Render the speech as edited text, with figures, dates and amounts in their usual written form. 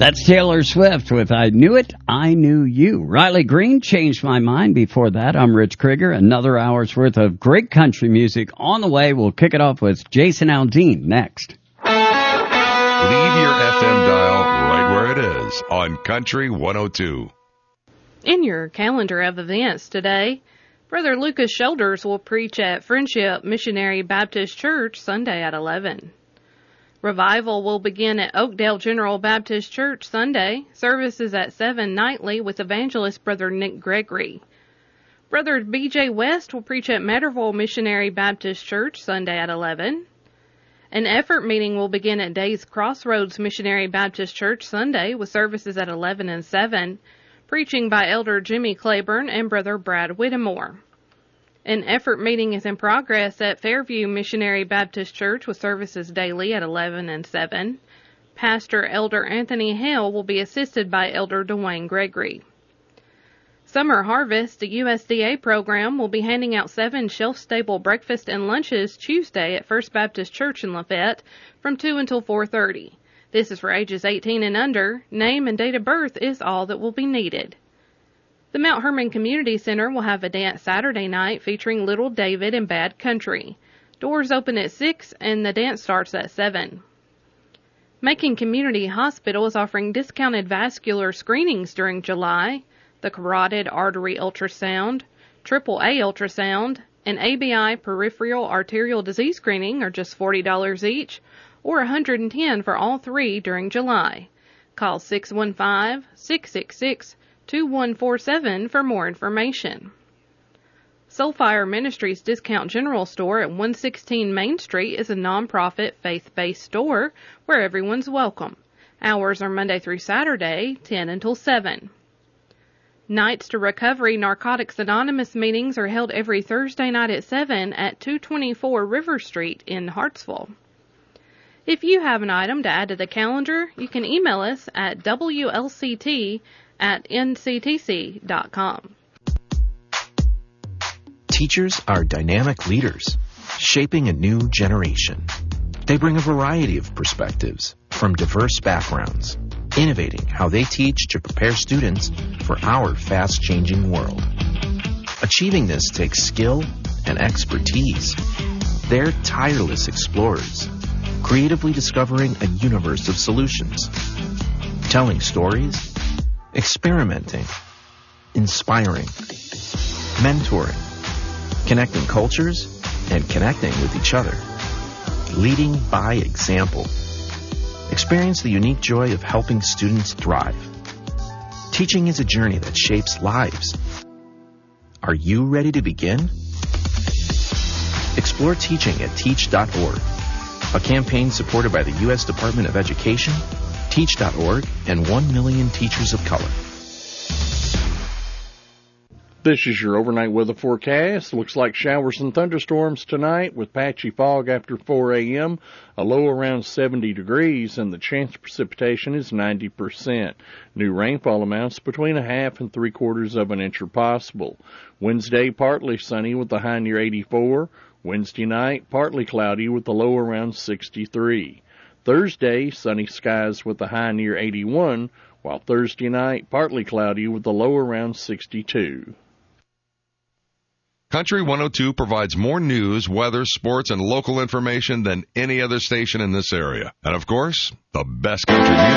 That's Taylor Swift with I Knew It, I Knew You. Riley Green, Changed My Mind. Before that, I'm Rich Krieger. Another hour's worth of great country music on the way. We'll kick it off with Jason Aldean next. Leave your FM dial right where it is on Country 102. In your calendar of events today, Brother Lucas Shoulders will preach at Friendship Missionary Baptist Church Sunday at 11. Revival will begin at Oakdale General Baptist Church Sunday. Services at 7 nightly with evangelist Brother Nick Gregory. Brother B.J. West will preach at Matterville Missionary Baptist Church Sunday at 11. An effort meeting will begin at Days Crossroads Missionary Baptist Church Sunday with services at 11 and 7, preaching by Elder Jimmy Claiborne and Brother Brad Whittemore. An effort meeting is in progress at Fairview Missionary Baptist Church with services daily at 11 and 7. Pastor Elder Anthony Hale will be assisted by Elder Dwayne Gregory. Summer Harvest, the USDA program, will be handing out 7 shelf-stable breakfast and lunches Tuesday at First Baptist Church in Lafayette from 2 until 4:30. This is for ages 18 and under. Name and date of birth is all that will be needed. The Mount Hermon Community Center will have a dance Saturday night featuring Little David and Bad Country. Doors open at 6 and the dance starts at 7. Macon Community Hospital is offering discounted vascular screenings during July. The carotid artery ultrasound, AAA ultrasound, and ABI peripheral arterial disease screening are just $40 each, or $110 for all three during July. Call 615-666-2147 for more information. Soulfire Ministries Discount General Store at 116 Main Street is a non-profit, faith-based store where everyone's welcome. Hours are Monday through Saturday, 10 until 7. Nights to Recovery Narcotics Anonymous meetings are held every Thursday night at 7 at 224 River Street in Hartsville. If you have an item to add to the calendar, you can email us at wlct@nctc.com. Teachers are dynamic leaders, shaping a new generation. They bring a variety of perspectives from diverse backgrounds, innovating how they teach to prepare students for our fast-changing world. Achieving this takes skill and expertise. They're tireless explorers, creatively discovering a universe of solutions, telling stories, experimenting, inspiring, mentoring, connecting cultures, and connecting with each other, leading by example. Experience the unique joy of helping students thrive. Teaching is a journey that shapes lives. Are you ready to begin? Explore teaching at teach.org, a campaign supported by the U.S. Department of Education, Teach.org, and 1 million teachers of color. This is your overnight weather forecast. Looks like showers and thunderstorms tonight with patchy fog after 4 a.m., a low around 70 degrees, and the chance of precipitation is 90%. New rainfall amounts between 1/2 and 3/4 of an inch are possible. Wednesday, partly sunny with the high near 84. Wednesday night, partly cloudy with the low around 63. Thursday, sunny skies with the high near 81, while Thursday night, partly cloudy with the low around 62. Country 102 provides more news, weather, sports, and local information than any other station in this area. And of course, the best country music.